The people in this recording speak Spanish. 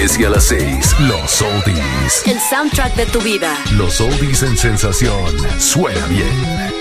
Y a las 6, los oldies. El soundtrack de tu vida. Los oldies en sensación. Suena bien.